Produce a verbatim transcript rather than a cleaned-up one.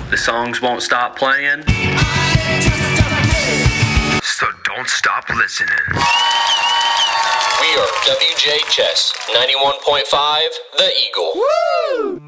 The songs won't stop playing. So don't stop listening. We are W J Chess, ninety-one point five, The Eagle. Woo!